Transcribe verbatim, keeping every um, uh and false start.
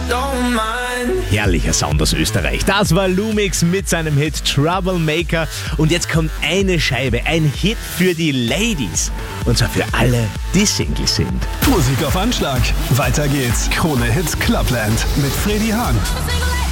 Herrlicher Sound aus Österreich. Das war Lumix mit seinem Hit Troublemaker. Und jetzt kommt eine Scheibe, ein Hit für die Ladies. Und zwar für alle, die Single sind. Musik auf Anschlag. Weiter geht's. Krone Hits Clubland mit Freddy Hahn.